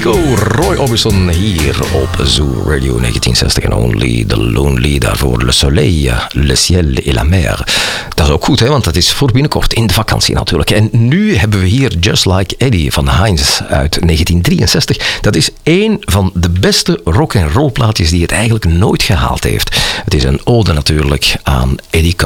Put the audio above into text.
Nico Roy Orbison hier op Zoo Radio 1960 en Only the Lonely. Daarvoor Le Soleil, Le Ciel et la Mer. Dat is ook goed, hè, want dat is voor binnenkort in de vakantie natuurlijk. En nu hebben we hier Just Like Eddie van Heinz uit 1963. Dat is één van de beste rock-and-roll plaatjes die het eigenlijk nooit gehaald heeft. Het is een ode natuurlijk aan Eddie Condon.